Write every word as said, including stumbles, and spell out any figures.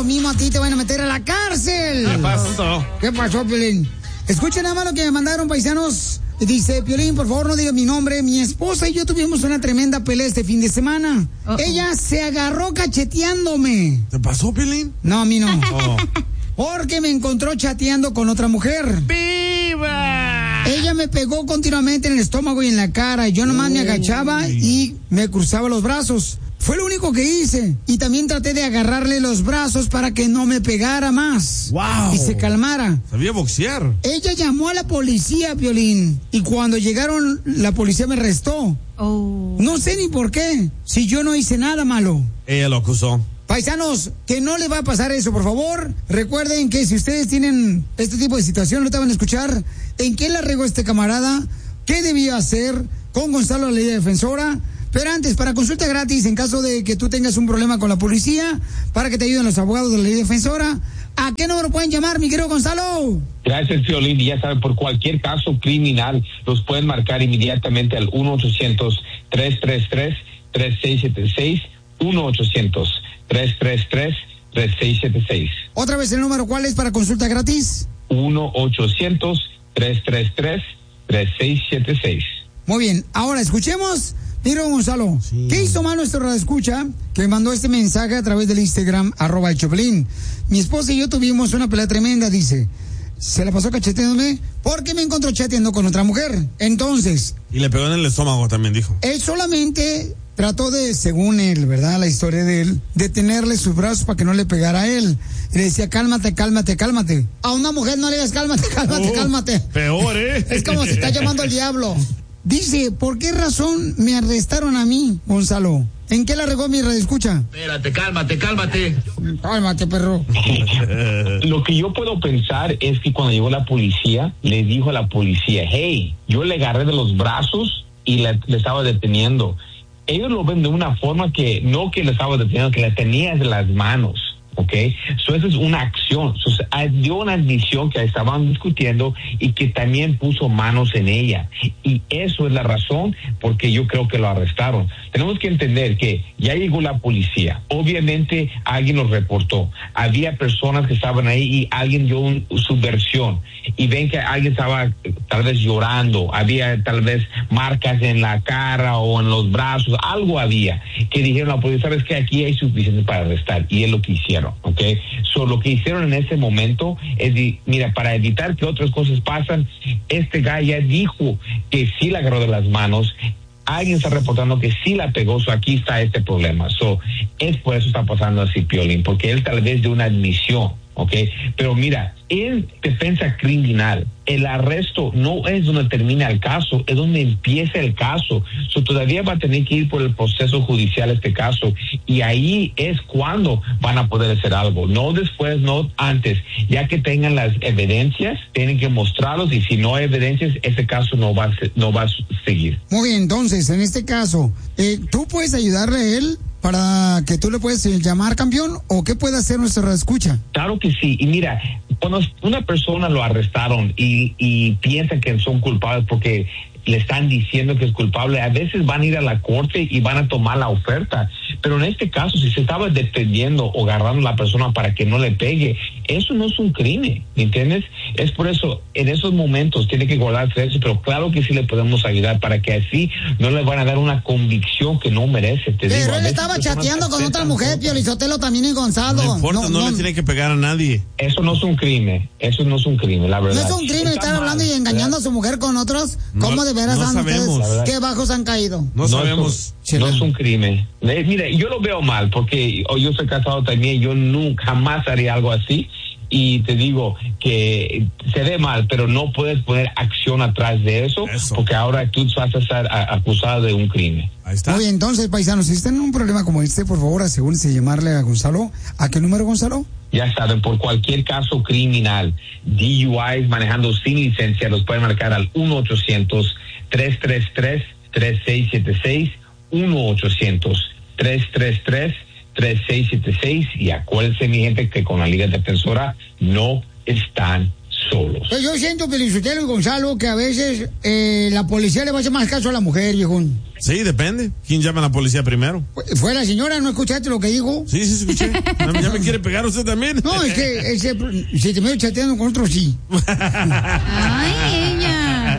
lo mismo a ti, te van a meter a la cárcel. ¿Qué pasó? ¿Qué pasó, Piolín? Escuchen nada más lo que me mandaron, paisanos. Dice, Piolín, por favor, no digas mi nombre. Mi esposa y yo tuvimos una tremenda pelea este fin de semana. Uh-oh. Ella se agarró cacheteándome. ¿Te pasó, Piolín? No, a mí no. Oh. Porque me encontró chateando con otra mujer. ¡Viva! Ella me pegó continuamente en el estómago y en la cara. Yo nomás Uy. me agachaba y me cruzaba los brazos. Fue lo único que hice. Y también traté de agarrarle los brazos para que no me pegara más. ¡Wow! Y se calmara. Sabía boxear. Ella llamó a la policía, Piolín. Y cuando llegaron, la policía me arrestó. Oh. No sé ni por qué. Si yo no hice nada malo. Ella lo acusó. Paisanos, que no le va a pasar eso, por favor. Recuerden que si ustedes tienen este tipo de situación, lo te van a escuchar. ¿En qué la regó este camarada? ¿Qué debía hacer con Gonzalo, la ley defensora? Pero antes, para consulta gratis, en caso de que tú tengas un problema con la policía, para que te ayuden los abogados de la ley defensora, ¿a qué número pueden llamar, mi querido Gonzalo? Gracias, Piolín. Y ya saben, por cualquier caso criminal, los pueden marcar inmediatamente al uno ochocientos, tres tres tres, tres seis siete seis, uno ochocientos, tres tres tres, tres seis siete seis. Otra vez el número, ¿cuál es para consulta gratis? uno ochocientos, tres tres tres, tres seis siete seis. Muy bien, ahora escuchemos. Mira, Gonzalo, sí. ¿Qué hizo mal nuestro radioescucha que mandó este mensaje a través del Instagram, arroba el Choplin? Mi esposa y yo tuvimos una pelea tremenda, dice. Se la pasó cacheteándome porque me encontró chateando con otra mujer. Entonces... Y le pegó en el estómago también, dijo. Él solamente trató de, según él, ¿verdad? La historia de él, de tenerle sus brazos para que no le pegara a él. Y le decía, cálmate, cálmate, cálmate. A una mujer no le digas cálmate, cálmate, oh, cálmate. Peor, ¿eh? Es como si está llamando al diablo. Dice, ¿por qué razón me arrestaron a mí, Gonzalo? ¿En qué la regó mi radioescucha? Espérate, cálmate, cálmate. Cálmate, perro. Lo que yo puedo pensar es que cuando llegó la policía, le dijo a la policía, hey, yo le agarré de los brazos y le, le estaba deteniendo. Ellos lo ven de una forma que no que le estaba deteniendo, que le tenía de las manos. ¿Ok? So, eso es una acción. So, dio una admisión que estaban discutiendo y que también puso manos en ella. Y eso es la razón por que yo creo que lo arrestaron. Tenemos que entender que ya llegó la policía. Obviamente alguien lo reportó. Había personas que estaban ahí y alguien dio un, su versión. Y ven que alguien estaba tal vez llorando. Había tal vez marcas en la cara o en los brazos. Algo había. Que dijeron a la policía, ¿sabes qué? Aquí hay suficiente para arrestar. Y es lo que hicieron. Okay, so lo que hicieron en ese momento es de, mira, para evitar que otras cosas pasen, este guy ya dijo que sí la agarró de las manos. Alguien está reportando que sí la pegó, so aquí está este problema. So es por eso está pasando así, Piolín, porque él tal vez de una admisión, ¿ok? Pero mira, en defensa criminal, el arresto no es donde termina el caso, es donde empieza el caso. So, todavía va a tener que ir por el proceso judicial este caso, y ahí es cuando van a poder hacer algo, no después, no antes. Ya que tengan las evidencias, tienen que mostrarlos, y si no hay evidencias, ese caso no va a, no va a seguir. Muy bien, entonces, en este caso, eh, ¿tú puedes ayudarle a él para que tú le puedes eh, llamar, campeón, o qué puede hacer nuestra escucha? Claro que sí, y mira, cuando una persona lo arrestaron y, y piensa que son culpables porque le están diciendo que es culpable, a veces van a ir a la corte y van a tomar la oferta. Pero en este caso, si se estaba defendiendo o agarrando a la persona para que no le pegue, eso no es un crimen, ¿entiendes? Es por eso, en esos momentos tiene que guardar silencio, pero claro que sí le podemos ayudar para que así no le van a dar una convicción que no merece. Te pero digo, él estaba chateando con otra mujer, Pio Lizotelo, también y Gonzalo. No importa, no, no, no le tiene que pegar a nadie. Eso no es un crimen, eso no es un crimen, la verdad. No es un crimen Está estar mal, hablando y engañando ¿verdad? A su mujer con otros. ¿Cómo no, de veras no han sabemos. ustedes? ¿Qué bajos han caído? No, no sabemos. Es un, no es un crimen. Eh, mira, yo lo veo mal porque oh, yo soy casado también, yo nunca jamás haría algo así. Y te digo que se ve mal, pero no puedes poner acción atrás de eso, eso. Porque ahora tú vas a estar a, acusado de un crimen. Ahí está. Muy bien, entonces, paisanos, si están en un problema como este, por favor, asegúrense de llamarle a Gonzalo. ¿A qué número, Gonzalo? Ya saben, por cualquier caso criminal, D U Is, manejando sin licencia, los pueden marcar al uno ochocientos, tres tres tres, tres seis siete seis, uno ochocientos, tres tres tres, tres seis siete seis, y acuérdense, mi gente, que con la Liga Defensora no están solos. Pues yo siento, Pelizotelo y Gonzalo, que a veces eh, la policía le va a hacer más caso a la mujer, viejón. Sí, depende. ¿Quién llama a la policía primero? ¿Fue la señora? ¿No escuchaste lo que dijo? Sí, sí, escuché. ¿Ya me quiere pegar usted también? No, es que ese, si te me chateando con otro, sí. Ay,